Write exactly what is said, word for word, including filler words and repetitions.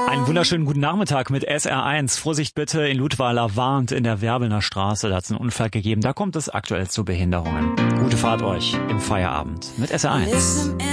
Einen wunderschönen guten Nachmittag mit S R eins. Vorsicht bitte, in Ludweiler warnt in der Werbelner Straße. Da hat es einen Unfall gegeben. Da kommt es aktuell zu Behinderungen. Gute Fahrt euch im Feierabend mit S R eins.